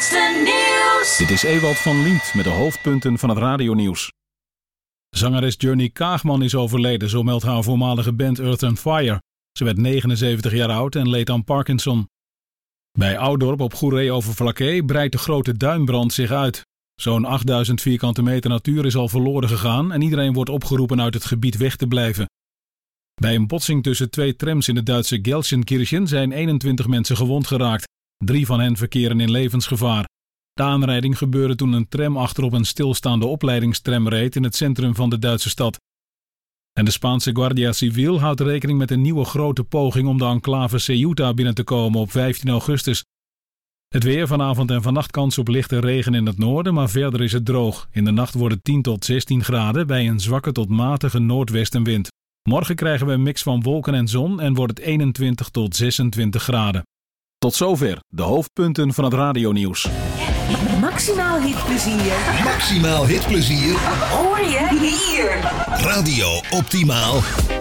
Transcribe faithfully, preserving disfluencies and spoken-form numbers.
laatste nieuws. Dit is Ewald van Liemt met de hoofdpunten van het radionieuws. Zangeres Journey Kaagman is overleden, zo meldt haar voormalige band Earth and Fire. Ze werd negenenzeventig jaar oud en leed aan Parkinson. Bij Oudorp op Goeree-Overflakkee breidt de grote duinbrand zich uit. Zo'n achtduizend vierkante meter natuur is al verloren gegaan en iedereen wordt opgeroepen uit het gebied weg te blijven. Bij een botsing tussen twee trams in de Duitse Gelsenkirchen zijn eenentwintig mensen gewond geraakt. Drie van hen verkeren in levensgevaar. De aanrijding gebeurde toen een tram achterop een stilstaande opleidingstram reed in het centrum van de Duitse stad. En de Spaanse Guardia Civil houdt rekening met een nieuwe grote poging om de enclave Ceuta binnen te komen op vijftien augustus. Het weer, vanavond en vannacht kans op lichte regen in het noorden, maar verder is het droog. In de nacht wordt het tien tot zestien graden bij een zwakke tot matige noordwestenwind. Morgen krijgen we een mix van wolken en zon en wordt het eenentwintig tot zesentwintig graden. Tot zover de hoofdpunten van het radionieuws. Maximaal hitplezier. Maximaal hitplezier. Hoor je hier. Radio Optimaal.